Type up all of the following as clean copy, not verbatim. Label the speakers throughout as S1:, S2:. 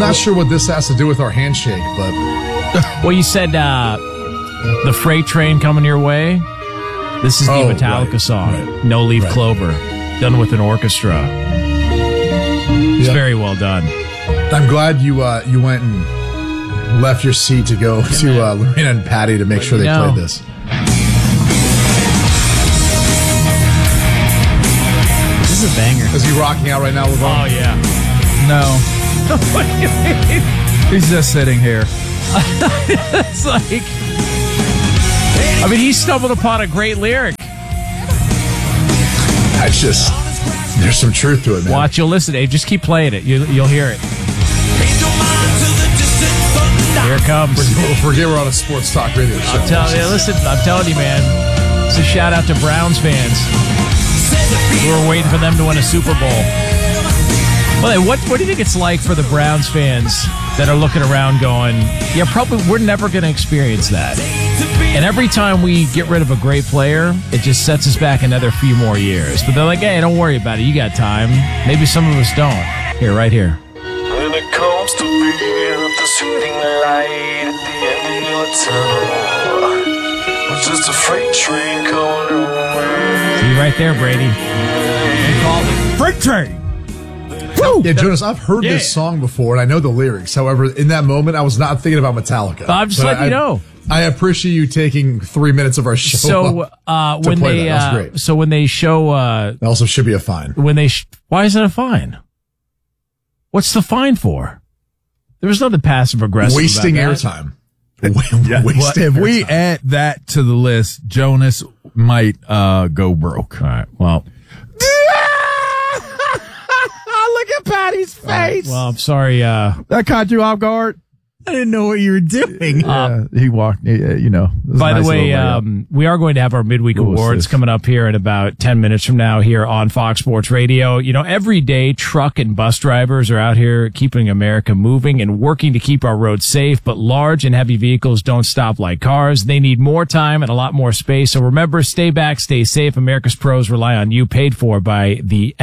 S1: not sure what this has to do with our handshake, but...
S2: Well, you said the freight train coming your way. This is the Metallica song, right. No Leaf Clover, done with an orchestra. It's very well done.
S1: I'm glad you went and left your seat to go to Lorena and Patty to make sure they played this.
S2: This is a banger.
S1: Is he rocking out right now, LeVar?
S2: Oh, yeah.
S3: No. He's just sitting here.
S2: It's like... I mean, he stumbled upon a great lyric.
S1: That's just... There's some truth to it, man.
S2: Watch, you'll listen, Dave. Just keep playing it. You'll hear it. Here it comes.
S1: Forget we're on a sports talk radio show.
S2: I'm telling you, man. It's a shout out to Browns fans. We were waiting for them to win a Super Bowl. Well, what do you think it's like for the Browns fans that are looking around going, yeah, probably we're never going to experience that. And every time we get rid of a great player, it just sets us back another few more years. But they're like, hey, don't worry about it. You got time. Maybe some of us don't. Here, right here.
S4: When it comes to being the soothing light at the end of your tunnel, it's just a freight train coming away.
S2: See right there, Brady. You called it.
S3: Freight train.
S1: Yeah, Jonas, I've heard this song before, and I know the lyrics. However, in that moment, I was not thinking about Metallica.
S2: I'm just letting you know.
S1: I appreciate you taking 3 minutes of our show.
S2: So when they show,
S1: it also should be a fine.
S2: Why is it a fine? What's the fine for? There was nothing passive aggressive.
S1: Wasting airtime. If
S3: we add that to the list, Jonas might go broke.
S2: All right. Well.
S3: Look at Patty's face.
S2: Well, I'm sorry.
S3: That caught you off guard.
S5: I didn't know what you were doing.
S3: He walked,
S2: By the way, we are going to have our midweek awards coming up here in about 10 minutes from now here on Fox Sports Radio. You know, every day truck and bus drivers are out here keeping America moving and working to keep our roads safe, but large and heavy vehicles don't stop like cars. They need more time and a lot more space. So remember, stay back, stay safe. America's pros rely on you, paid for by the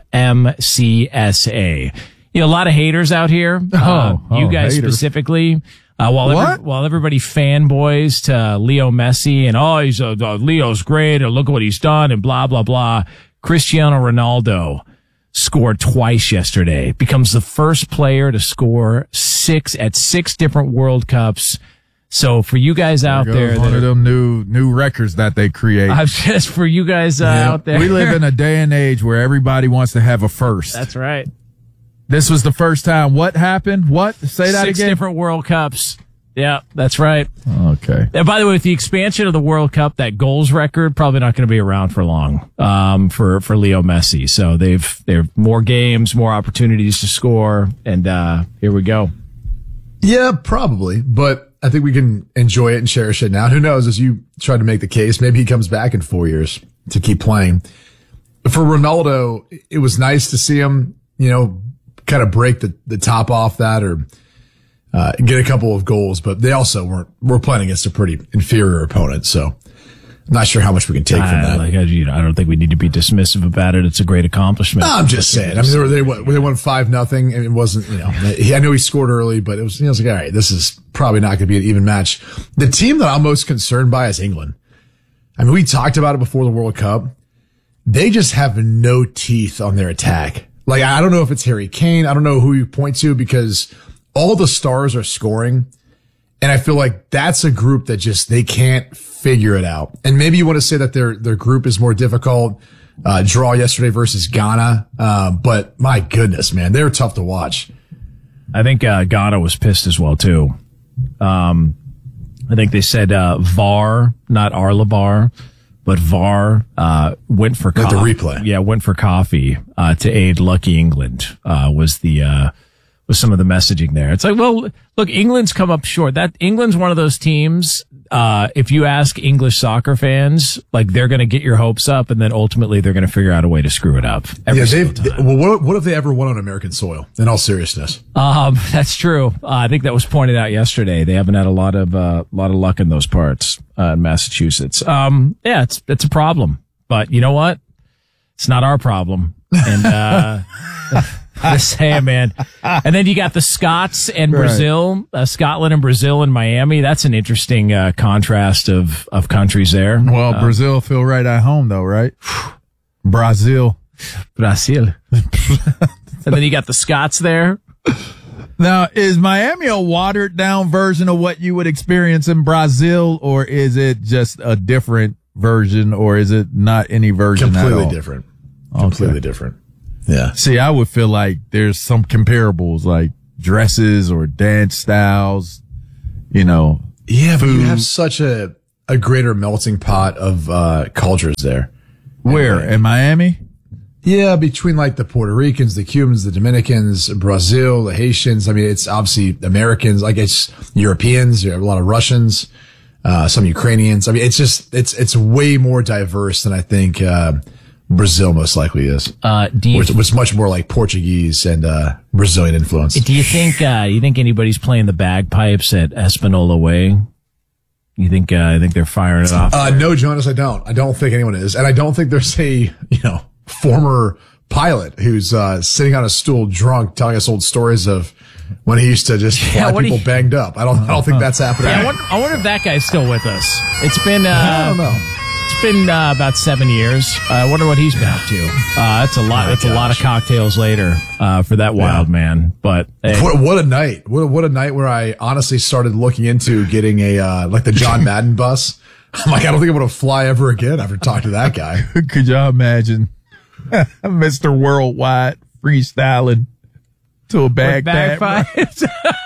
S2: FMCSA. You know, a lot of haters out here. You guys haters. Specifically. While everybody fanboys to Leo Messi and, Leo's great, or look at what he's done, and blah, blah, blah. Cristiano Ronaldo scored twice yesterday. Becomes the first player to score at six different World Cups. So for you guys out there,
S3: one of them new records that they create.
S2: Just for you guys out there.
S3: We live in a day and age where everybody wants to have a first.
S2: That's right.
S3: This was the first time. What happened? What? Say that again.
S2: 6 different World Cups. Yeah, that's right.
S3: Okay.
S2: And by the way, with the expansion of the World Cup, that goals record probably not going to be around for long. For Leo Messi. So they've more games, more opportunities to score, and here we go.
S1: Yeah, probably, but I think we can enjoy it and cherish it now. Who knows? As you try to make the case, maybe he comes back in 4 years to keep playing. For Ronaldo, it was nice to see him, kind of break the top off that or get a couple of goals, but they also were playing against a pretty inferior opponent, so I'm not sure how much we can take from that.
S2: I don't think we need to be dismissive about it. It's a great accomplishment.
S1: No, I'm just saying. I mean, they won 5-0, and it wasn't, I know he scored early, but it was like, all right, this is probably not going to be an even match. The team that I'm most concerned by is England. I mean, we talked about it before the World Cup. They just have no teeth on their attack. Like, I don't know if it's Harry Kane. I don't know who you point to because all the stars are scoring. And I feel like that's a group that they can't figure it out. And maybe you want to say that their group is more difficult. Draw yesterday versus Ghana. But my goodness, man, they're tough to watch.
S2: I think Ghana was pissed as well, too. I think they said VAR, not Arlavar. But VAR went for coffee.
S1: The replay.
S2: Yeah, went for coffee to aid Lucky England. Was some of the messaging there? It's like, well, look, England's come up short. England's one of those teams. If you ask English soccer fans, like they're going to get your hopes up, and then ultimately they're going to figure out a way to screw it up.
S1: What if they ever won on American soil? In all seriousness,
S2: that's true. I think that was pointed out yesterday. They haven't had a lot of luck in those parts in Massachusetts. It's a problem. But you know what? It's not our problem. And Just saying, man. And then you got the Scots and Brazil, Scotland and Brazil and Miami. That's an interesting contrast of countries there.
S3: Well, Brazil feel right at home though, right? Brazil.
S2: And then you got the Scots there.
S3: Now, is Miami a watered down version of what you would experience in Brazil, or is it just a different version, or is it not any version at all?
S1: Completely different. Completely different. Yeah.
S3: See, I would feel like there's some comparables, like dresses or dance styles, you know.
S1: Yeah, but you
S3: food.
S1: have such a greater melting pot of cultures there.
S3: Where? In Miami?
S1: Yeah, between like the Puerto Ricans, the Cubans, the Dominicans, Brazil, the Haitians. I mean, it's obviously Americans, like it's Europeans. You have a lot of Russians, some Ukrainians. I mean, it's way more diverse than I think, Brazil most likely is. Which was much more like Portuguese and, Brazilian influence.
S2: Do you think anybody's playing the bagpipes at Espanola Way? You think they're firing it off?
S1: No, Jonas, I don't. I don't think anyone is. And I don't think there's a, former pilot who's sitting on a stool drunk telling us old stories of when he used to just fly people banged up. I don't think that's happening.
S2: Yeah, I wonder if that guy's still with us. It's been
S1: I don't know.
S2: It's been about 7 years. I wonder what he's been up to. That's a lot. That's a lot of cocktails later for that wild man. But hey.
S1: What a night! What a night where I honestly started looking into getting a like the John Madden bus. I'm like, I don't think I'm going to fly ever again after talking to that guy.
S3: Could y'all imagine Mr. Worldwide freestyling to a bagpipes?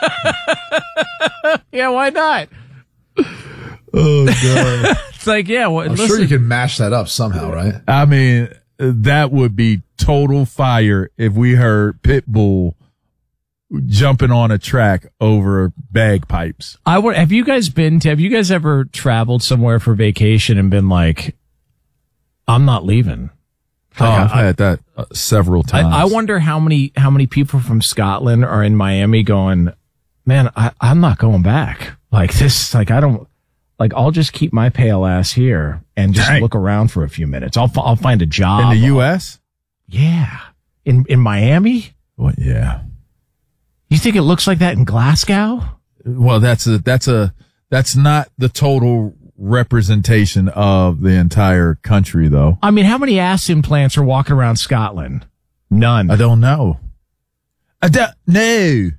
S2: Yeah, why not?
S3: Oh God!
S2: It's like, yeah. Well,
S1: I'm sure you can mash that up somehow, right?
S3: I mean, that would be total fire if we heard Pitbull jumping on a track over bagpipes.
S2: Have you guys ever traveled somewhere for vacation and been like, I'm not leaving?
S3: I've had that several times.
S2: I wonder how many people from Scotland are in Miami going, man, I'm not going back. Like this, like I don't, like I'll just keep my pale ass here and just look around for a few minutes. I'll find a job
S3: in the U.S.
S2: Yeah, in Miami.
S3: Well, yeah.
S2: You think it looks like that in Glasgow?
S3: Well, that's not the total representation of the entire country, though.
S2: I mean, how many ass implants are walking around Scotland? None.
S3: I don't know. No.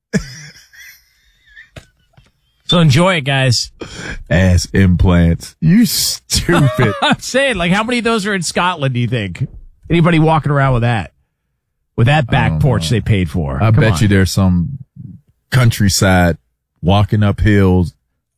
S2: So enjoy it, guys.
S3: Ass implants. You stupid.
S2: I'm saying, like, how many of those are in Scotland, do you think? Anybody walking around with that? With that back porch they paid for?
S3: I bet you there's some countryside walking up hills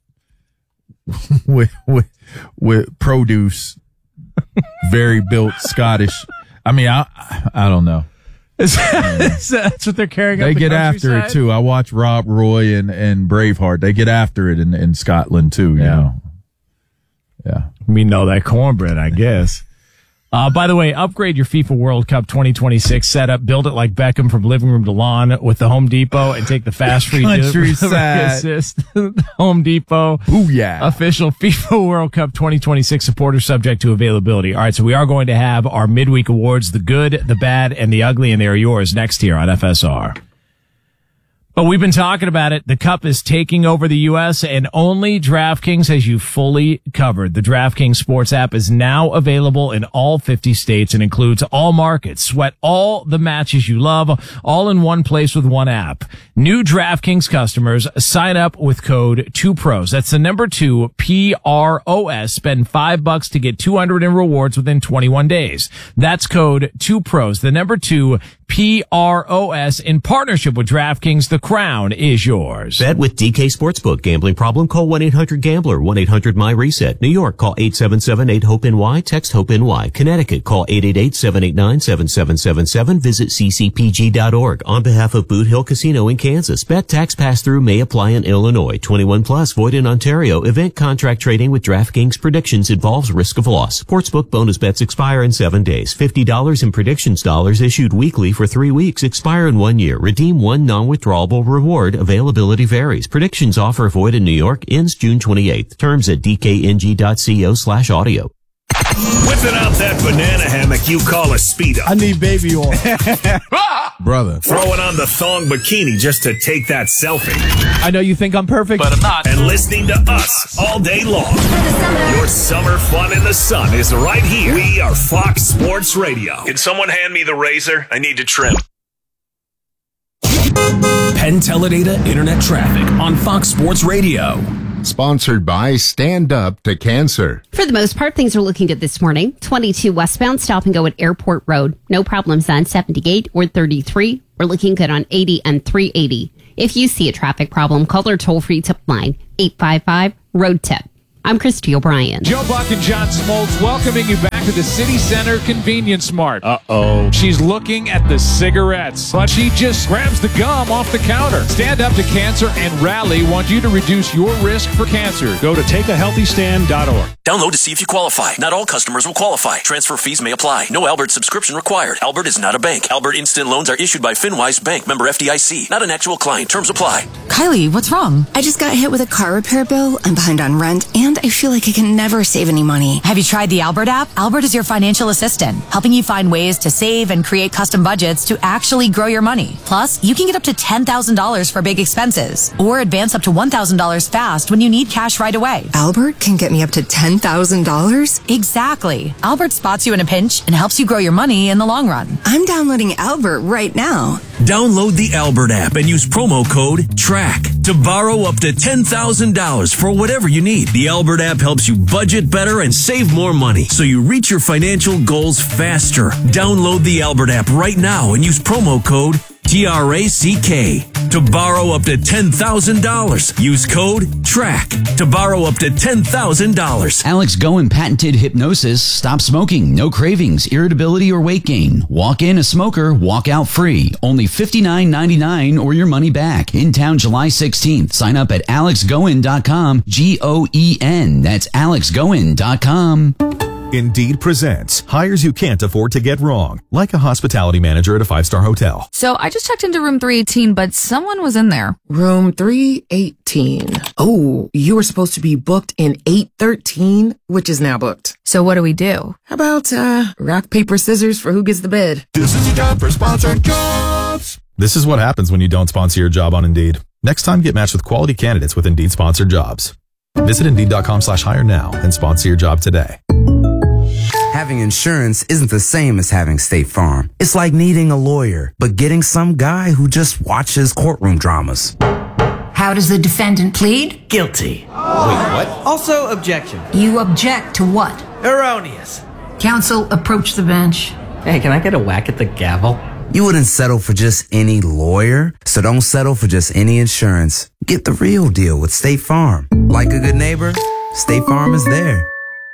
S3: with produce, very built Scottish. I mean, I don't know.
S2: That's what they're carrying.
S3: They
S2: up the
S3: get after it too. I watch Rob Roy and Braveheart. They get after it in Scotland too. You know. Yeah.
S2: We know that cornbread, I guess. By the way, upgrade your FIFA World Cup 2026 setup. Build it like Beckham from living room to lawn with the Home Depot and take the fast free delivery assist. Home Depot.
S3: Booyah.
S2: Official FIFA World Cup 2026 supporter subject to availability. All right, so we are going to have our midweek awards, the good, the bad, and the ugly, and they are yours next here on FSR. But we've been talking about it. The Cup is taking over the U.S. and only DraftKings has you fully covered. The DraftKings Sports app is now available in all 50 states and includes all markets. Sweat all the matches you love, all in one place with one app. New DraftKings customers sign up with code 2PROS. That's the number 2, PROS. Spend $5 to get $200 in rewards within 21 days. That's code 2PROS. The number 2, PROS, in partnership with DraftKings. The crown is yours.
S6: Bet with DK Sportsbook. Gambling problem? Call 1-800-GAMBLER. 1-800-MY-RESET. New York, call 877-8-HOPE-NY. Text HOPE-NY. Connecticut, call 888-789-7777. Visit ccpg.org. On behalf of Boot Hill Casino in Kansas, bet tax pass-through may apply in Illinois. 21 plus, void in Ontario. Event contract trading with DraftKings predictions involves risk of loss. Sportsbook bonus bets expire in 7 days. $50 in predictions dollars issued weekly for 3 weeks. Expire in 1 year. Redeem one non-withdrawable reward. Availability varies. Predictions offer void in New York. Ends June 28th. Terms at dkng.co/audio.
S7: Whipping out that banana hammock you call a Speedo.
S5: I need baby oil.
S3: Brother.
S7: Throwing on the thong bikini just to take that selfie.
S2: I know you think I'm perfect, but I'm not.
S7: And listening to us all day long. Your summer fun in the sun is right here. We are Fox Sports Radio. Can someone hand me the razor? I need to trim.
S8: Penn Teledata Internet Traffic on Fox Sports Radio.
S9: Sponsored by Stand Up to Cancer.
S10: For the most part, things are looking good this morning. 22 westbound, stop and go at Airport Road. No problems on 78 or 33. We're looking good on 80 and 380. If you see a traffic problem, call our toll-free tip line, 855-ROAD-TIP. I'm Christy O'Brien.
S11: Joe Buck and John Smoltz welcoming you back to the City Center Convenience Mart. Uh-oh. She's looking at the cigarettes, but she just grabs the gum off the counter. Stand Up to Cancer and Rally want you to reduce your risk for cancer. Go to takeahealthystand.org.
S8: Download to see if you qualify. Not all customers will qualify. Transfer fees may apply. No Albert subscription required. Albert is not a bank. Albert Instant Loans are issued by FinWise Bank, member FDIC. Not an actual client. Terms apply.
S12: Kylie, what's wrong? I just got hit with a car repair bill. I'm behind on rent, and I feel like I can never save any money.
S13: Have you tried the Albert app? Albert is your financial assistant, helping you find ways to save and create custom budgets to actually grow your money. Plus, you can get up to $10,000 for big expenses, or advance up to $1,000 fast when you need cash right away.
S12: Albert can get me up to $10,000?
S13: Exactly. Albert spots you in a pinch and helps you grow your money in the long run.
S12: I'm downloading Albert right now.
S8: Download the Albert app and use promo code TRACK to borrow up to $10,000 for whatever you need. The Albert app helps you budget better and save more money so you reach your financial goals faster. Download the Albert app right now and use promo code TRACK to borrow up to $10,000. Use code TRACK to borrow up to $10,000.
S14: Alex Goen patented hypnosis. Stop smoking. No cravings, irritability, or weight gain. Walk in a smoker, walk out free. Only $59.99 or your money back. In town July 16th. Sign up at alexgoen.com. GOEN. That's alexgoen.com.
S15: Indeed presents hires you can't afford to get wrong, like a hospitality manager at a 5-star hotel.
S16: So I just checked into room 318, but someone was in there.
S17: Room 318. Oh, you were supposed to be booked in 813, which is now booked.
S16: So what do we do?
S17: How about rock, paper, scissors for who gets the bid?
S15: This is your time for sponsored jobs. This is what happens when you don't sponsor your job on Indeed. Next time, get matched with quality candidates with Indeed sponsored jobs. Visit Indeed.com/hire now and sponsor your job today.
S18: Having insurance isn't the same as having State Farm. It's like needing a lawyer, but getting some guy who just watches courtroom dramas.
S19: How does the defendant plead?
S20: Guilty.
S18: Wait, what?
S20: Also, objection.
S19: You object to what?
S20: Erroneous.
S19: Counsel, approach the bench.
S20: Hey, can I get a whack at the gavel?
S18: You wouldn't settle for just any lawyer, so don't settle for just any insurance. Get the real deal with State Farm. Like a good neighbor, State Farm is there.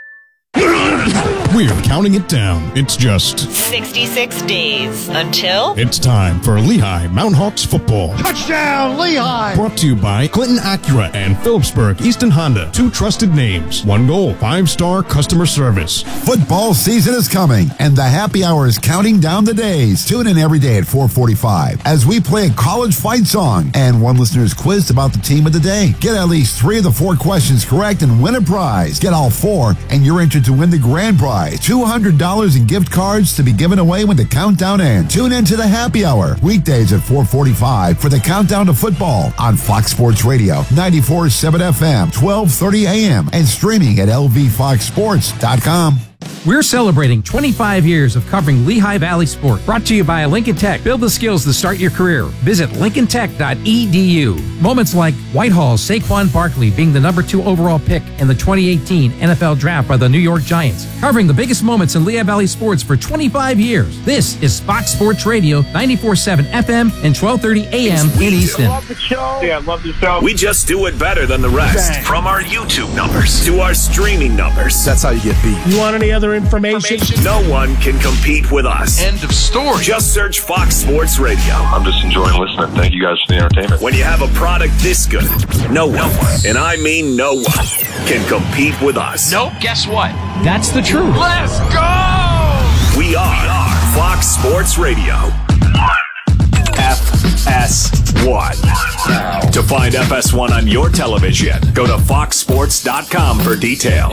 S21: We're counting it down. It's just
S22: 66 days until
S21: it's time for Lehigh Mountain Hawks football.
S23: Touchdown, Lehigh!
S21: Brought to you by Clinton Acura and Phillipsburg Easton Honda. 2 trusted names. 1 goal. 5-star customer service.
S24: Football season is coming, and the happy hour is counting down the days. Tune in every day at 4:45 as we play a college fight song, and one listener is quizzed about the team of the day. Get at least 3 of the 4 questions correct and win a prize. Get all 4, and you're entered to win the grand prize. $200 in gift cards to be given away when the countdown ends. Tune in to the happy hour, weekdays at 4:45 for the countdown to football on Fox Sports Radio, 94.7 FM, 12:30 a.m., and streaming at lvfoxsports.com.
S25: We're celebrating 25 years of covering Lehigh Valley sport. Brought to you by Lincoln Tech. Build the skills to start your career. Visit lincolntech.edu. Moments like Whitehall's Saquon Barkley being the number 2 overall pick in the 2018 NFL Draft by the New York Giants. Covering the biggest moments in Lehigh Valley sports for 25 years. This is Fox Sports Radio, 94.7 FM and 12:30 a.m. in Easton.
S7: I love the show. Yeah, I love the show. We just do it better than the rest.
S23: Bang.
S7: From our YouTube numbers to our streaming numbers.
S23: That's how you get beat. You want any other information?
S7: No one can compete with us.
S23: End of story.
S7: Just search Fox Sports Radio.
S26: I'm just enjoying listening. Thank you guys for the entertainment.
S7: When you have a product this good, no one, and I mean no one, can compete with us.
S2: Nope, guess what? That's the truth.
S23: Let's go!
S7: We are Fox Sports Radio. FS1. Now. To find FS1 on your television, go to foxsports.com for details.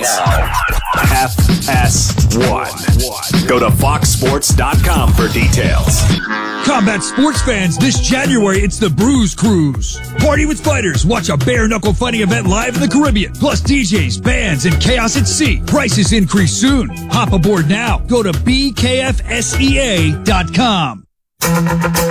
S7: FS1. Go to foxsports.com for details.
S1: Combat sports fans, this January it's the Bruise Cruise. Party with fighters, watch a bare-knuckle fighting event live in the Caribbean. Plus DJs, bands, and chaos at sea. Prices increase soon. Hop aboard now. Go to bkfsea.com.